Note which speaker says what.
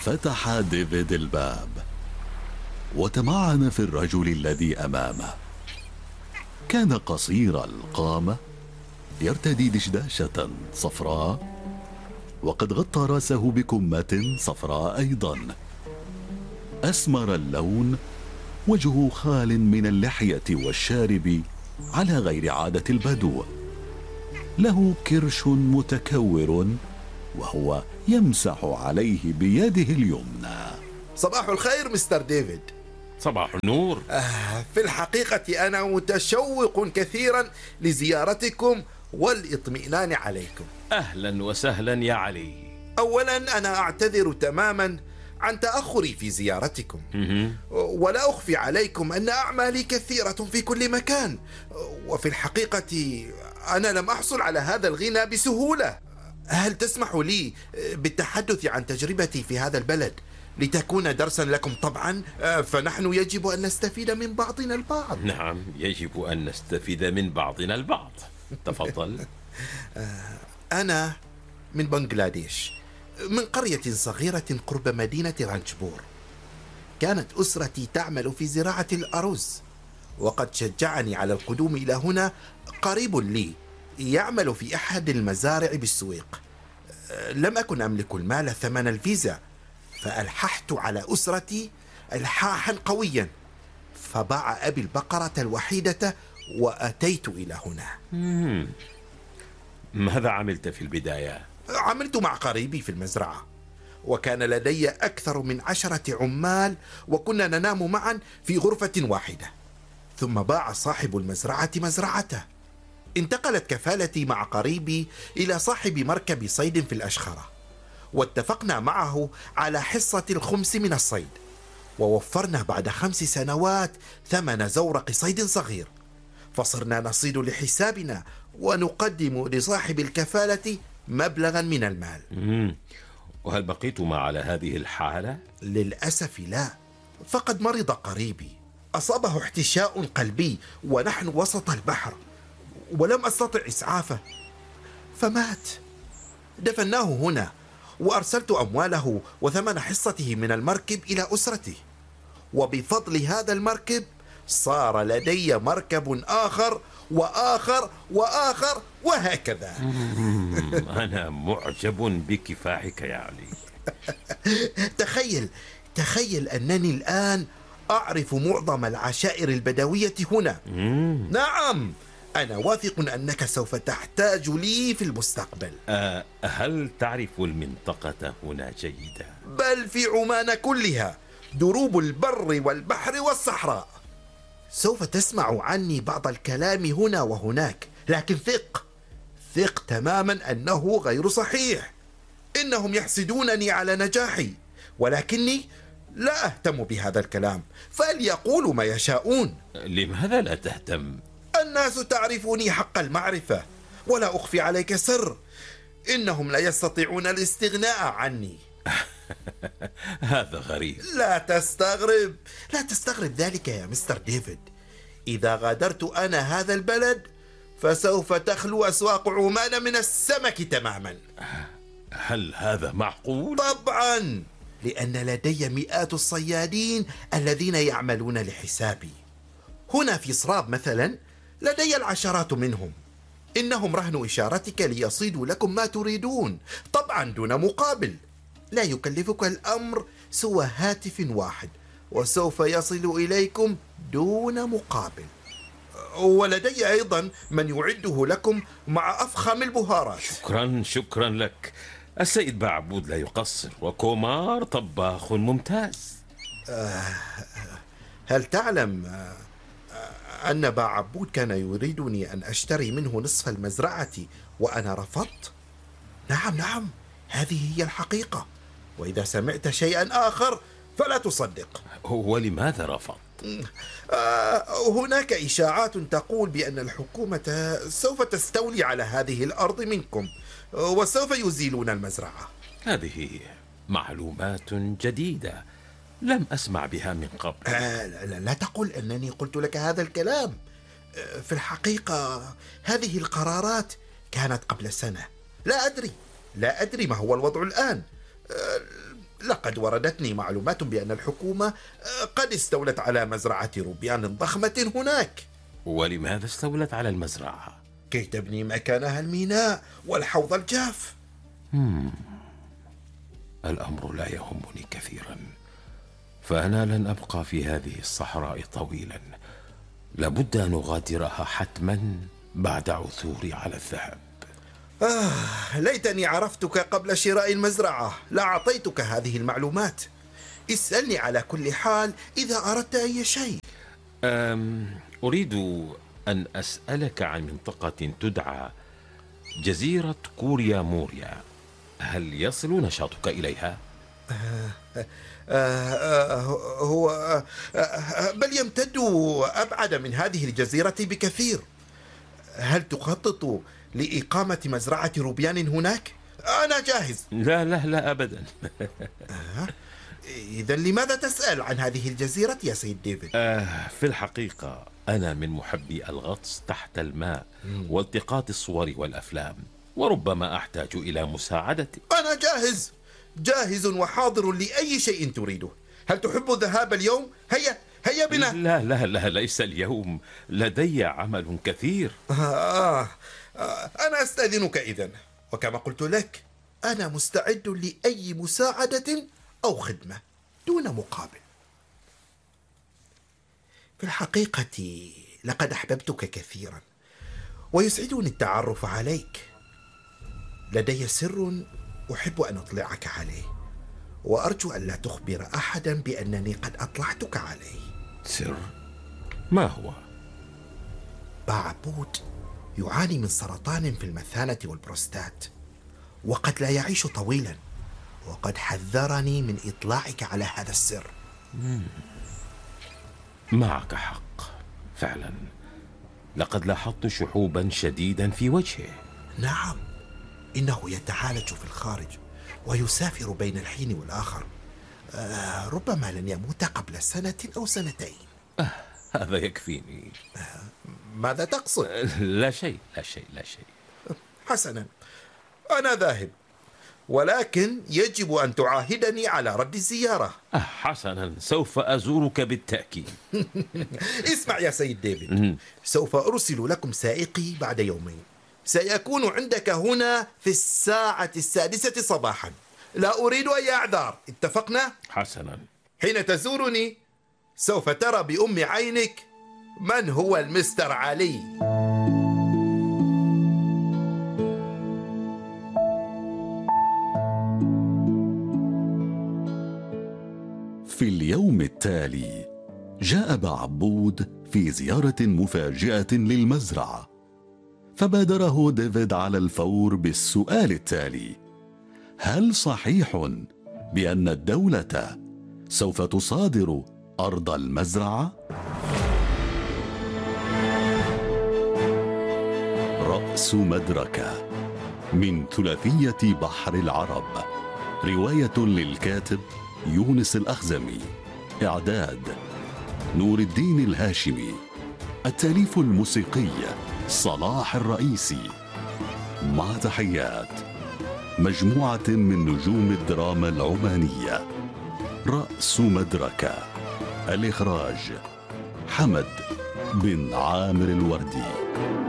Speaker 1: فتح ديفيد الباب وتمعن في الرجل الذي أمامه. كان قصير القامة، يرتدي دشداشة صفراء، وقد غطى رأسه بكمة صفراء أيضا. أسمر اللون، وجهه خال من اللحية والشارب على غير عادة البدو. له كرش متكور وهو يمسح عليه بيده اليمنى.
Speaker 2: صباح الخير مستر ديفيد.
Speaker 3: صباح النور.
Speaker 2: في الحقيقة أنا متشوق كثيرا لزيارتكم والاطمئنان عليكم.
Speaker 3: أهلا وسهلا يا علي.
Speaker 2: أولا أنا أعتذر تماما عن تأخري في زيارتكم، ولا أخفي عليكم أن أعمالي كثيرة في كل مكان، وفي الحقيقة أنا لم أحصل على هذا الغنى بسهولة. هل تسمح لي بالتحدث عن تجربتي في هذا البلد لتكون درسا لكم؟ طبعا فنحن يجب أن نستفيد من بعضنا البعض.
Speaker 3: نعم، يجب أن نستفيد من بعضنا البعض. تفضل.
Speaker 2: أنا من بنغلاديش، من قرية صغيرة قرب مدينة رانشبور. كانت أسرتي تعمل في زراعة الأرز، وقد شجعني على القدوم إلى هنا قريب لي يعمل في أحد المزارع بالسويق. لم أكن أملك المال ثمن الفيزا، فألححت على أسرتي إلحاحا قويا، فباع أبي البقرة الوحيدة وأتيت إلى هنا.
Speaker 3: ماذا عملت في البداية؟
Speaker 2: عملت مع قريبي في المزرعة، وكان لدي أكثر من 10 عمال، وكنا ننام معا في غرفة واحدة. ثم باع صاحب المزرعة مزرعته. انتقلت كفالتي مع قريبي إلى صاحب مركب صيد في الأشخرة، واتفقنا معه على حصة الخمس من الصيد، ووفرنا بعد 5 سنوات ثمن زورق صيد صغير، فصرنا نصيد لحسابنا ونقدم لصاحب الكفالة مبلغا من المال.
Speaker 3: وهل بقيتما على هذه الحالة؟
Speaker 2: للأسف لا، فقد مرض قريبي، أصابه احتشاء قلبي ونحن وسط البحر، ولم أستطع إسعافه فمات. دفناه هنا، وأرسلت أمواله وثمن حصته من المركب إلى أسرته، وبفضل هذا المركب صار لدي مركب آخر وآخر وآخر وهكذا.
Speaker 3: أنا معجب بكفاحك يا علي.
Speaker 2: تخيل أنني الآن أعرف معظم العشائر البدوية هنا. نعم، أنا واثق أنك سوف تحتاج لي في المستقبل.
Speaker 3: هل تعرف المنطقة هنا جيدا؟
Speaker 2: بل في عمان كلها، دروب البر والبحر والصحراء. سوف تسمع عني بعض الكلام هنا وهناك، لكن ثق تماما أنه غير صحيح. إنهم يحسدونني على نجاحي، ولكني لا أهتم بهذا الكلام، فليقولوا ما يشاءون.
Speaker 3: لماذا لا تهتم؟
Speaker 2: الناس تعرفني حق المعرفة، ولا أخفي عليك سر، إنهم لا يستطيعون الاستغناء عني.
Speaker 3: هذا غريب.
Speaker 2: لا تستغرب ذلك يا مستر ديفيد. إذا غادرت أنا هذا البلد فسوف تخلو أسواق عمان من السمك تماما.
Speaker 3: هل هذا معقول؟
Speaker 2: طبعا، لأن لدي مئات الصيادين الذين يعملون لحسابي. هنا في صراب مثلا لدي العشرات منهم. إنهم رهن إشارتك ليصيدوا لكم ما تريدون، طبعا دون مقابل. لا يكلفك الأمر سوى هاتف واحد، وسوف يصل إليكم دون مقابل. ولدي أيضا من يعده لكم مع أفخم البهارات.
Speaker 3: شكرا لك. السيد بعبود لا يقصر، وكومار طباخ ممتاز.
Speaker 2: هل تعلم أن بعبود كان يريدني أن أشتري منه نصف المزرعة وأنا رفضت؟ نعم، هذه هي الحقيقة، وإذا سمعت شيئا آخر فلا تصدق.
Speaker 3: ولماذا رفض؟
Speaker 2: هناك إشاعات تقول بأن الحكومة سوف تستولي على هذه الأرض منكم، وسوف يزيلون المزرعة.
Speaker 3: هذه معلومات جديدة لم أسمع بها من قبل.
Speaker 2: لا تقل أنني قلت لك هذا الكلام. في الحقيقة هذه القرارات كانت قبل سنة. لا أدري ما هو الوضع الآن، لقد وردتني معلومات بأن الحكومة قد استولت على مزرعة روبيان ضخمة هناك،
Speaker 3: ولماذا استولت على المزرعة؟
Speaker 2: كي تبني مكانها الميناء والحوض الجاف.
Speaker 3: الأمر لا يهمني كثيرا، فأنا لن أبقى في هذه الصحراء طويلا. لابد أن أغادرها حتما بعد عثوري على الذهب.
Speaker 2: ليتني عرفتك قبل شراء المزرعة، لأعطيتك هذه المعلومات. اسألني على كل حال إذا أردت أي شيء.
Speaker 3: أريد أن أسألك عن منطقة تدعى جزيرة كوريا موريا، هل يصل نشاطك إليها؟
Speaker 2: هو بل يمتد أبعد من هذه الجزيرة بكثير. هل تخطط لإقامة مزرعة روبيان هناك؟ أنا جاهز.
Speaker 3: لا لا لا أبدا.
Speaker 2: إذا لماذا تسأل عن هذه الجزيرة يا سيد ديفيد؟
Speaker 3: في الحقيقة أنا من محبي الغطس تحت الماء والتقاط الصور والأفلام، وربما أحتاج إلى مساعدتك.
Speaker 2: أنا جاهز، جاهز وحاضر لأي شيء تريده. هل تحب الذهاب اليوم؟ هيا بنا.
Speaker 3: لا لا لا، ليس اليوم، لدي عمل كثير.
Speaker 2: أنا أستأذنك إذن، وكما قلت لك أنا مستعد لأي مساعدة أو خدمة دون مقابل. في الحقيقة لقد أحببتك كثيرا، ويسعدني التعرف عليك. لدي سر أحب أن أطلعك عليه، وأرجو أن لا تخبر أحدا بأنني قد أطلعتك عليه.
Speaker 3: سر؟ ما هو؟
Speaker 2: بعبود يعاني من سرطان في المثانة والبروستات، وقد لا يعيش طويلا، وقد حذرني من إطلاعك على هذا السر.
Speaker 3: معك حق فعلا، لقد لاحظت شحوبا شديدا في وجهه.
Speaker 2: نعم، إنه يتعالج في الخارج ويسافر بين الحين والآخر. ربما لن يموت قبل سنة أو سنتين.
Speaker 3: هذا يكفيني.
Speaker 2: ماذا تقصد؟
Speaker 3: لا شيء لا شيء لا شيء.
Speaker 2: حسنا، أنا ذاهب، ولكن يجب أن تعاهدني على رد الزيارة.
Speaker 3: حسنا، سوف أزورك بالتأكيد.
Speaker 2: اسمع يا سيد ديفيد، سوف أرسل لكم سائقي بعد يومين. سيكون عندك هنا في 6:00 صباحا. لا أريد أي أعذار، اتفقنا؟
Speaker 3: حسنا.
Speaker 2: حين تزورني سوف ترى بأم عينك من هو المستر علي.
Speaker 1: في اليوم التالي جاء بعبود في زيارة مفاجئة للمزرعة، فبادره ديفيد على الفور بالسؤال التالي: هل صحيح بأن الدولة سوف تصادر أرض المزرعة؟ رأس مدركة من ثلاثية بحر العرب، رواية للكاتب يونس الأخزمي، إعداد نور الدين الهاشمي، التأليف الموسيقي صلاح الرئيسي. مع تحيات مجموعة من نجوم الدراما العمانية. رأس مدركة، الإخراج حمد بن عامر الوردي.